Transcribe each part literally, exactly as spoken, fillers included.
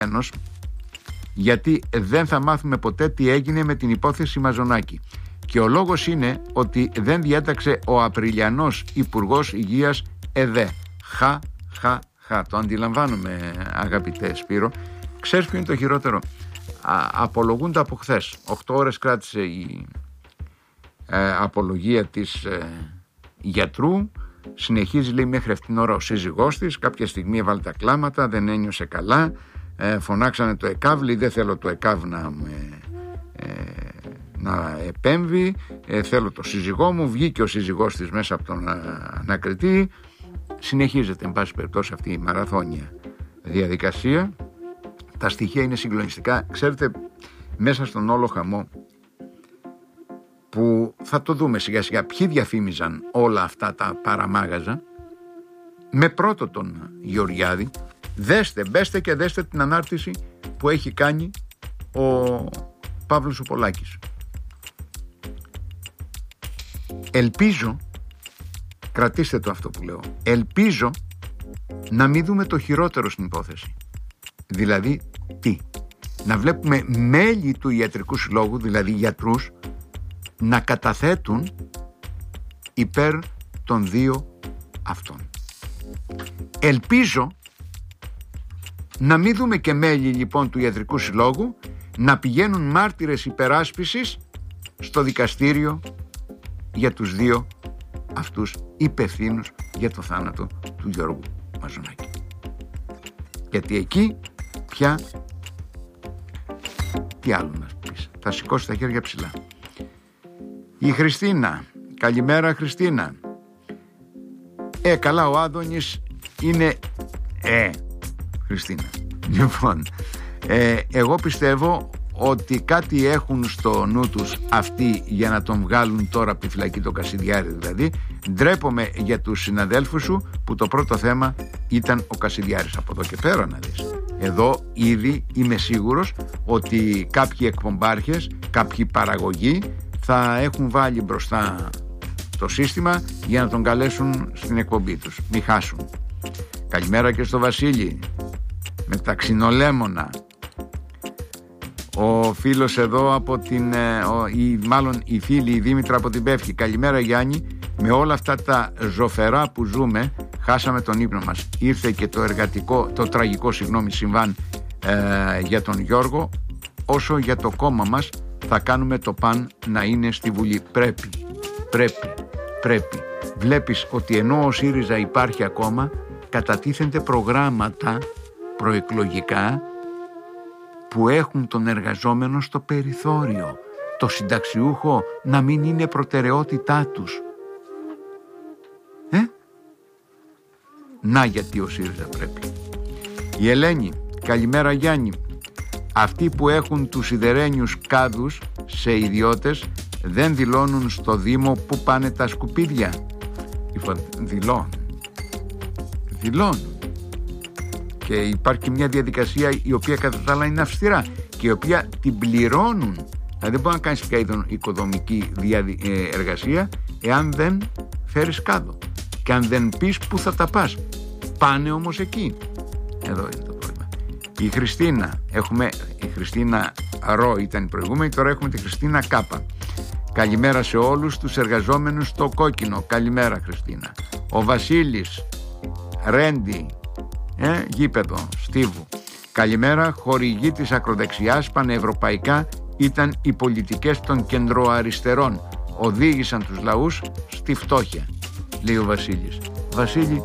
Ένος, γιατί δεν θα μάθουμε ποτέ τι έγινε με την υπόθεση Μαζονάκη. Και ο λόγος είναι ότι δεν διέταξε ο Απριλιανός Υπουργός Υγείας ΕΔΕ. Χα, χα, χα. Το αντιλαμβάνομαι, αγαπητέ Σπύρο. Ξέρεις ποιο είναι το χειρότερο? Α, απολογούνται από χθες. Οκτώ ώρες κράτησε η ε, απολογία της ε, γιατρού. Συνεχίζει, λέει, μέχρι αυτήν την ώρα ο σύζυγός της. Κάποια στιγμή έβαλε τα κλάματα, δεν ένιωσε καλά. Ε, φωνάξανε το ΕΚΑΒ, λέει, δεν θέλω το ΕΚΑΒ να με... Ε, να επέμβει, ε, θέλω το σύζυγό μου. Βγήκε ο σύζυγός της μέσα από τον ανακριτή. Συνεχίζεται εν πάση περιπτώσει αυτή η μαραθώνια διαδικασία. Τα στοιχεία είναι συγκλονιστικά. Ξέρετε, μέσα στον όλο χαμό που θα το δούμε σιγά σιγά ποιοι διαφήμιζαν όλα αυτά τα παραμάγαζα, με πρώτο τον Γεωργιάδη. Δέστε, μπέστε και δέστε την ανάρτηση που έχει κάνει ο Παύλος ο Πολάκης. Ελπίζω, κρατήστε το αυτό που λέω, ελπίζω να μην δούμε το χειρότερο στην υπόθεση. Δηλαδή τι? Να βλέπουμε μέλη του ιατρικού συλλόγου, δηλαδή γιατρούς, να καταθέτουν υπέρ των δύο αυτών. Ελπίζω να μην δούμε και μέλη λοιπόν του ιατρικού συλλόγου να πηγαίνουν μάρτυρες υπεράσπισης στο δικαστήριο για τους δύο αυτούς υπευθύνους για το θάνατο του Γιώργου Μαζονάκη. Γιατί εκεί πια τι άλλο να πεις, θα σηκώσει τα χέρια ψηλά. Η Χριστίνα, καλημέρα Χριστίνα. Ε, καλά, ο Άδωνης είναι ε, Χριστίνα. Λοιπόν, ε, εγώ πιστεύω ότι κάτι έχουν στο νου τους αυτοί για να τον βγάλουν τώρα από τη φυλακή, το Κασιδιάρη δηλαδή. Ντρέπομαι για τους συναδέλφους σου που το πρώτο θέμα ήταν ο Κασιδιάρης. Από εδώ και πέρα να δεις. Εδώ ήδη είμαι σίγουρος ότι κάποιοι εκπομπάρχες, κάποιοι παραγωγοί θα έχουν βάλει μπροστά το σύστημα για να τον καλέσουν στην εκπομπή τους. Μη χάσουν. Καλημέρα και στο Βασίλη με τα ξινολέμονα. Ο φίλος εδώ από την ο, η, μάλλον η φίλη η Δήμητρα από την Πεύκη. Καλημέρα Γιάννη. Με όλα αυτά τα ζωφερά που ζούμε χάσαμε τον ύπνο μας. Ήρθε και το εργατικό, το τραγικό συγγνώμη συμβάν ε, για τον Γιώργο. Όσο για το κόμμα μας θα κάνουμε το παν να είναι στη Βουλή. Πρέπει, πρέπει, πρέπει. Βλέπεις ότι ενώ ο ΣΥΡΙΖΑ υπάρχει ακόμα, κατατίθενται προγράμματα προεκλογικά που έχουν τον εργαζόμενο στο περιθώριο, το συνταξιούχο να μην είναι προτεραιότητά τους. Ε? Να γιατί ο ΣΥΡΙΖΑ πρέπει. Η Ελένη, καλημέρα Γιάννη. Αυτοί που έχουν τους σιδερένιους κάδους σε ιδιώτες δεν δηλώνουν στο Δήμο που πάνε τα σκουπίδια. Δηλώνουν. Δηλώνουν. Και υπάρχει μια διαδικασία η οποία κατά τα άλλα είναι αυστηρά και η οποία την πληρώνουν. Δηλαδή δεν μπορεί να κάνεις πια οικοδομική εργασία εάν δεν φέρεις κάδο και αν δεν πεις που θα τα πας. Πάνε όμως εκεί. Εδώ είναι το πρόβλημα. Η Χριστίνα, έχουμε η Χριστίνα Ρο ήταν η προηγούμενη, τώρα έχουμε τη Χριστίνα Κάπα. Καλημέρα σε όλους τους εργαζόμενους στο Κόκκινο. Καλημέρα Χριστίνα. Ο Βασίλης Ρέντι, ε, γήπεδο Στίβου. Καλημέρα. Χορηγοί της ακροδεξιάς πανευρωπαϊκά ήταν οι πολιτικές των κεντροαριστερών. Οδήγησαν τους λαούς στη φτώχεια, λέει ο Βασίλης. Βασίλη,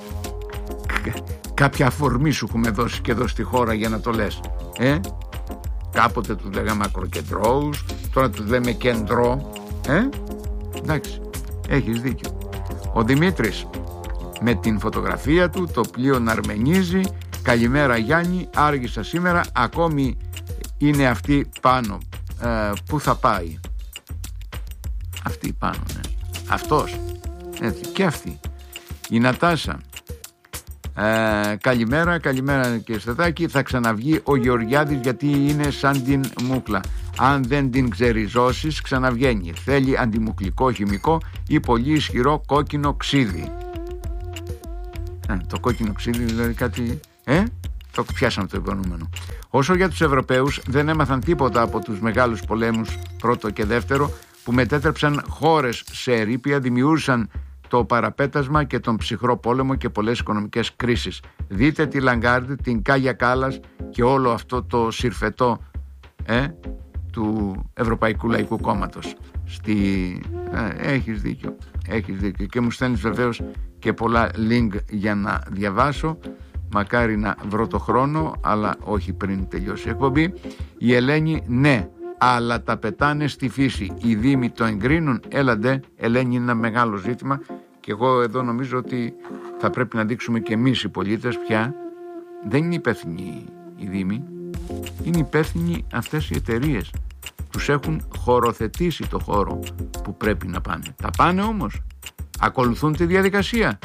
κάποια αφορμή σου έχουμε δώσει και εδώ στη χώρα για να το λες. Ε? Κάποτε τους λέγαμε ακροκεντρώους, τώρα τους λέμε κεντρό. Ε? Εντάξει, έχεις δίκιο. Ο Δημήτρης με την φωτογραφία του, το πλοίο να αρμενίζει. Καλημέρα Γιάννη, άργησα σήμερα, ακόμη είναι αυτή πάνω. Ε, πού θα πάει? Αυτή πάνω, ναι. Αυτός. Έτσι, και αυτή. Η Νατάσα. Ε, καλημέρα, καλημέρα και Στατάκη. Θα ξαναβγεί ο Γεωργιάδης γιατί είναι σαν την μούκλα. Αν δεν την ξεριζώσεις ξαναβγαίνει. Θέλει αντιμουκλικό χημικό ή πολύ ισχυρό κόκκινο ξύδι. Ε, το κόκκινο ξύδι δηλαδή κάτι... Ε, Το πιάσαμε το υπονοούμενο. Όσο για τους Ευρωπαίους, δεν έμαθαν τίποτα από τους μεγάλους πολέμους πρώτο και δεύτερο, που μετέτρεψαν χώρες σε ερείπια, δημιούργησαν το παραπέτασμα και τον ψυχρό πόλεμο και πολλές οικονομικές κρίσεις. Δείτε τη Λαγκάρντ, την Κάγια Κάλλας και όλο αυτό το συρφετό ε, του Ευρωπαϊκού Λαϊκού Κόμματος. Στη... Ε, έχεις δίκιο, έχεις δίκιο. Και μου στέλνεις βεβαίως και πολλά link για να διαβάσω. Μακάρι να βρω το χρόνο, αλλά όχι πριν τελειώσει η εκπομπή. Η Ελένη, ναι, αλλά τα πετάνε στη φύση. Οι Δήμοι το εγκρίνουν. Έλαντε, Ελένη, είναι ένα μεγάλο ζήτημα. Και εγώ εδώ νομίζω ότι θα πρέπει να δείξουμε και εμείς οι πολίτες πια. Δεν είναι υπεύθυνοι οι Δήμοι. Είναι υπεύθυνοι αυτές οι εταιρείες. Τους έχουν χωροθετήσει το χώρο που πρέπει να πάνε. Τα πάνε όμως. Ακολουθούν τη διαδικασία.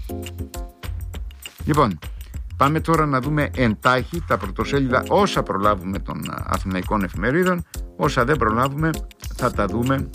Λοιπόν, πάμε τώρα να δούμε εντάχει τα πρωτοσέλιδα όσα προλάβουμε των αθηναϊκών εφημερίδων. Όσα δεν προλάβουμε θα τα δούμε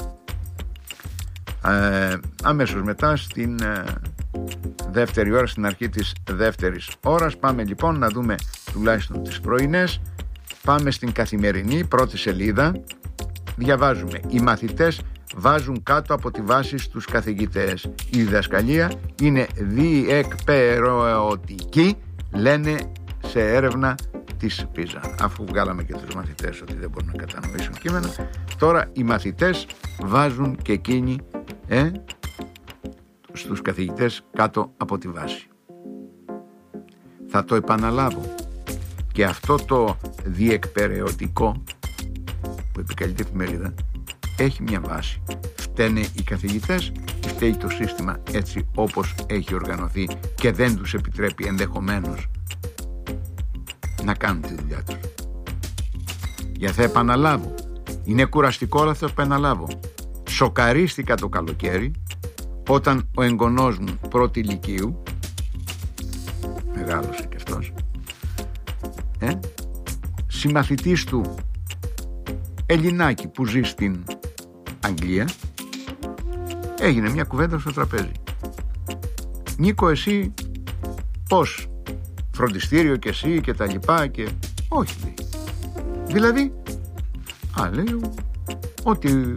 ε, αμέσως μετά στην ε, δεύτερη ώρα, στην αρχή της δεύτερης ώρας. Πάμε λοιπόν να δούμε τουλάχιστον τις πρωινές. Πάμε στην Καθημερινή, πρώτη σελίδα. Διαβάζουμε: οι μαθητές βάζουν κάτω από τη βάση στους καθηγητές. Η διδασκαλία είναι διεκπεραιωτική, λένε σε έρευνα της πίζα. Αφού βγάλαμε και τους μαθητές ότι δεν μπορούν να κατανοήσουν κείμενα, τώρα οι μαθητές βάζουν και εκείνοι ε, στους καθηγητές κάτω από τη βάση. Θα το επαναλάβω. Και αυτό το διεκπεραιωτικό που επικαλείται εφημερίδα έχει μια βάση. Φταίνε οι καθηγητές ή φταίει το σύστημα έτσι όπως έχει οργανωθεί και δεν τους επιτρέπει ενδεχομένως να κάνουν τη δουλειά τους? Για θα επαναλάβω, είναι κουραστικό, αλλά θα επαναλάβω. Σοκαρίστηκα το καλοκαίρι όταν ο εγγονός μου πρώτη ηλικίου, μεγάλωσε και αυτός, ε, συμμαθητής του Ελληνάκι που ζει στην Αγγλία, έγινε μια κουβέντα στο τραπέζι. Νίκο, εσύ πώς? Φροντιστήριο και εσύ και τα λοιπά και... Όχι, λέει. Δηλαδή, α, λέει, ότι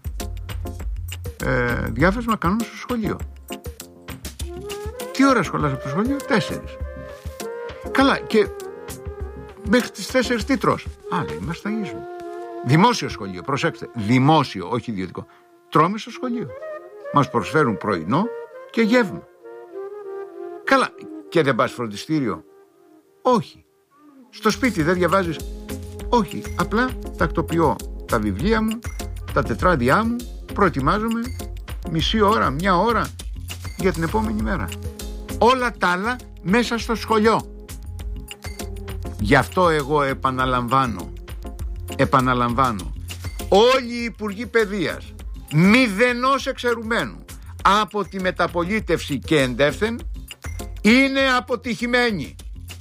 ε, διάφεσμα κάνουν στο σχολείο. Τι ώρα σχολάς από το σχολείο? Τέσσερις. Καλά, και μέχρι τις τέσσερις τι τρως? Α, λέει, μας ταγίζουν. Δημόσιο σχολείο, προσέξτε, δημόσιο, όχι ιδιωτικό. Τρώμε στο σχολείο. Μας προσφέρουν πρωινό και γεύμα. Καλά, και δεν πας φροντιστήριο? Όχι. Στο σπίτι δεν διαβάζεις? Όχι. Απλά τακτοποιώ τα βιβλία μου, τα τετράδια μου, προετοιμάζομαι μισή ώρα, μια ώρα για την επόμενη μέρα. Όλα τα άλλα μέσα στο σχολείο. Γι' αυτό εγώ επαναλαμβάνω, επαναλαμβάνω, όλοι οι υπουργοί παιδείας, μηδενός εξαιρουμένου, από τη μεταπολίτευση και εντεύθεν, είναι αποτυχημένοι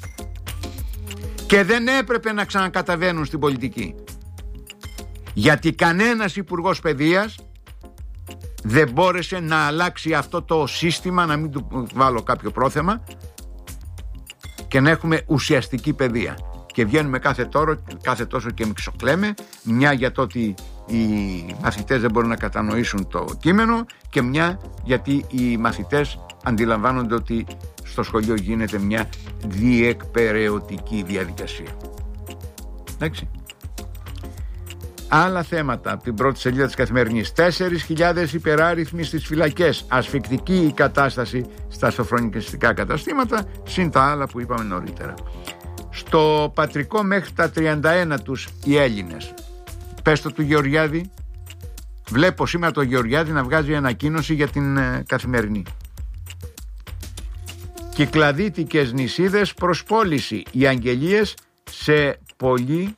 και δεν έπρεπε να ξανακαταβαίνουν στην πολιτική, γιατί κανένας υπουργός παιδείας δεν μπόρεσε να αλλάξει αυτό το σύστημα, να μην του βάλω κάποιο πρόθεμα, και να έχουμε ουσιαστική παιδεία. Και βγαίνουμε κάθε, τόρο, κάθε τόσο και μιξοκλέμε, μια για το ότι οι μαθητές δεν μπορούν να κατανοήσουν το κείμενο και μια γιατί οι μαθητές αντιλαμβάνονται ότι στο σχολείο γίνεται μια διεκπεραιωτική διαδικασία. Εντάξει. Άλλα θέματα από την πρώτη σελίδα της Καθημερινής. τέσσερις χιλιάδες υπεράριθμοι στις φυλακές. Ασφικτική η κατάσταση στα σοφρονιστικά καταστήματα, συν τα άλλα που είπαμε νωρίτερα. Στο πατρικό μέχρι τα τριάντα ένα τους οι Έλληνες. Πες το του Γεωργιάδη. Βλέπω σήμερα το Γεωργιάδη να βγάζει ανακοίνωση για την ε, Καθημερινή. Κυκλαδίτικες νησίδες προς πώληση. Οι αγγελίες σε πολύ...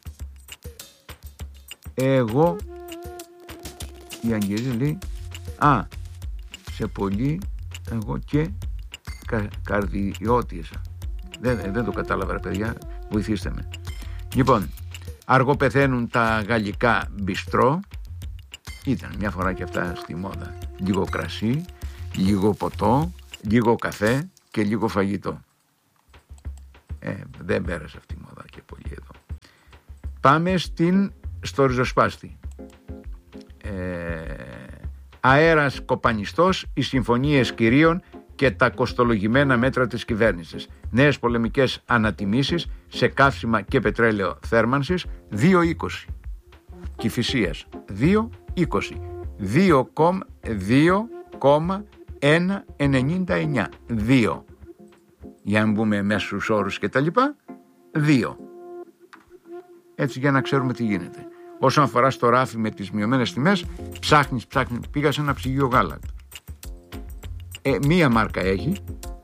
Εγώ η Αγγελία λέει α, σε πολύ εγώ και κα, καρδιώτησα. Δεν, δεν το κατάλαβα, ρε παιδιά, βοηθήστε με. Λοιπόν, αργοπεθαίνουν τα γαλλικά μπιστρό. Ήταν μια φορά και αυτά στη μόδα. Λίγο κρασί, λίγο ποτό, λίγο καφέ και λίγο φαγητό. Ε, δεν πέρασε αυτή η μόδα και πολύ εδώ. Πάμε στην, στο ριζοσπάστη. Ε, αέρας κοπανιστός, οι συμφωνίες κυρίων και τα κοστολογημένα μέτρα της κυβέρνησης. Νέες πολεμικές ανατιμήσεις σε καύσιμα και πετρέλαιο θέρμανσης δύο είκοσι. Κηφισίας δύο είκοσι. δύο κόμμα εκατόν ενενήντα εννιά. δύο. Για να μπούμε μέσους όρους και τα λοιπά. δύο. Έτσι για να ξέρουμε τι γίνεται. Όσον αφορά στο ράφι με τις μειωμένες τιμές, ψάχνεις, ψάχνεις. Πήγα σε ένα ψυγείο γάλατα. Ε, μία μάρκα έχει,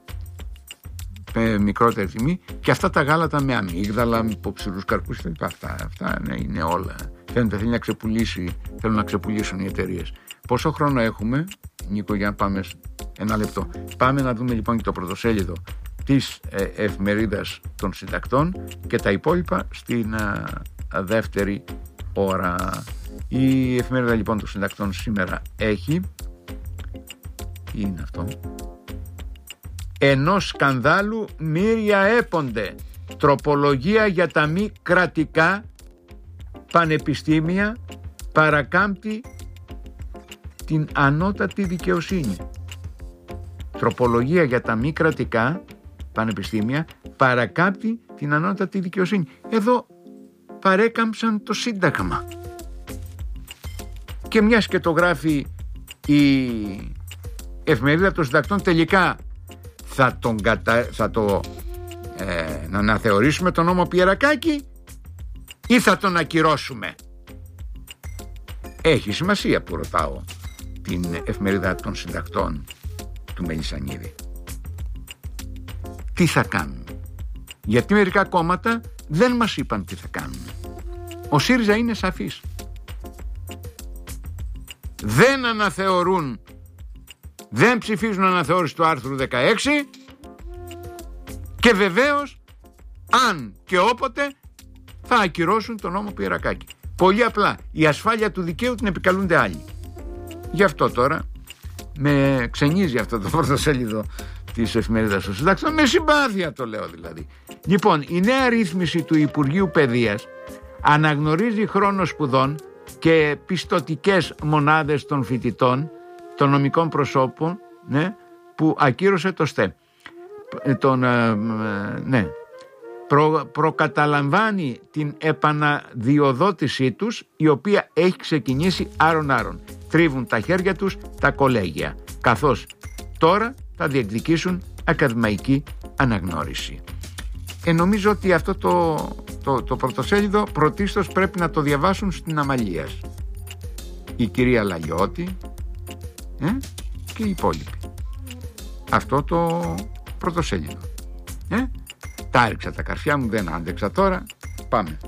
ε, μικρότερη τιμή, και αυτά τα γάλατα με αμύγδαλα, με υποψηλούς καρπούς, αυτά, αυτά ναι, είναι όλα. Φαίνεται θέλει να ξεπουλήσει, θέλουν να ξεπουλήσουν οι εταιρείες. Πόσο χρόνο έχουμε, Νίκο, για να πάμε ένα λεπτό. Πάμε να δούμε λοιπόν και το πρωτοσέλιδο της ε, εφημερίδας των συντακτών και τα υπόλοιπα στην α, α, δεύτερη ώρα. Η εφημερίδα λοιπόν των συντακτών σήμερα έχει, τι είναι αυτό, ενός σκανδάλου μύρια έπονται, τροπολογία για τα μη κρατικά πανεπιστήμια παρακάμπτει την ανώτατη δικαιοσύνη. Τροπολογία για τα μη κρατικά πανεπιστήμια παρακάμπτει την ανώτατη δικαιοσύνη. Εδώ παρέκαμψαν το Σύνταγμα. Και μιας και το γράφει η εφημερίδα των συντακτών, τελικά θα, τον κατα... θα το ε, να αναθεωρήσουμε τον νόμο Πιερακάκη ή θα τον ακυρώσουμε. Έχει σημασία που ρωτάω την εφημερίδα των συντακτών του Μελισσανίδη. Τι θα κάνουν? Γιατί μερικά κόμματα δεν μας είπαν τι θα κάνουν. Ο ΣΥΡΙΖΑ είναι σαφής. Δεν αναθεωρούν, δεν ψηφίζουν αναθεώρηση του άρθρου δεκαέξι και βεβαίως αν και όποτε θα ακυρώσουν τον νόμο Πιερακάκη. Πολύ απλά, η ασφάλεια του δικαίου την επικαλούνται άλλοι. Γι' αυτό τώρα με ξενίζει αυτό το πρωτοσέλιδο της εφημερίδας των συντάξεων, με συμπάθεια το λέω δηλαδή. Λοιπόν, η νέα ρύθμιση του Υπουργείου Παιδείας αναγνωρίζει χρόνο σπουδών και πιστωτικές μονάδες των φοιτητών, των νομικών προσώπων, ναι, που ακύρωσε το ΣΤΕ. Τον, ε, ναι, προ, προκαταλαμβάνει την επαναδιοδότησή τους, η οποία έχει ξεκινήσει άρον-άρον. Τρίβουν τα χέρια τους τα κολέγια, καθώς τώρα θα διεκδικήσουν ακαδημαϊκή αναγνώριση. Ε, νομίζω ότι αυτό το, το, το πρωτοσέλιδο πρωτίστως πρέπει να το διαβάσουν στην Αμαλίας. Η κυρία Λαλιώτη ε, και οι υπόλοιποι. Αυτό το πρωτοσέλιδο. Ε, τα έριξα τα καρφιά μου, δεν άντεξα τώρα. Πάμε.